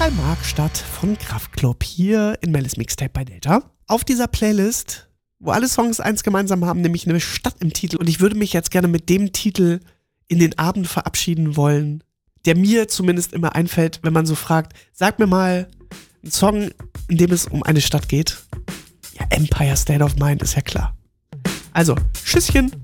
Karl-Marx-Stadt von Kraftklub hier in Melis Mixtape bei Delta. Auf dieser Playlist, wo alle Songs eins gemeinsam haben, nämlich eine Stadt im Titel. Und ich würde mich jetzt gerne mit dem Titel in den Abend verabschieden wollen, der mir zumindest immer einfällt, wenn man so fragt, sag mir mal einen Song, in dem es um eine Stadt geht. Ja, Empire State of Mind ist ja klar. Also, Tschüsschen.